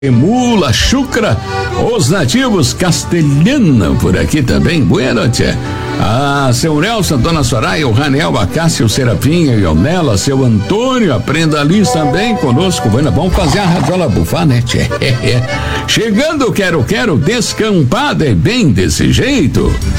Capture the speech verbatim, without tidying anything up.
Mula, Chucra, os nativos castelhana por aqui também. Boa noite. Ah, seu Nelson, Dona Soraya, o Raniel, a Cássia, o Serapinha e o Nela, seu Antônio, aprenda ali também conosco. Bueno, vamos fazer a radiola bufar, né, tchê? Chegando, quero, quero, descampada e bem desse jeito.